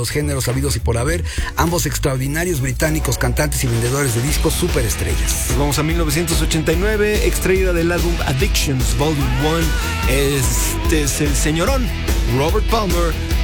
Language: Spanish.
los géneros habidos y por haber, ambos extraordinarios británicos, cantantes y vendedores de discos superestrellas. Nos vamos a 1989, extraída del álbum Addictions Volume 1. Este es el señorón Robert Palmer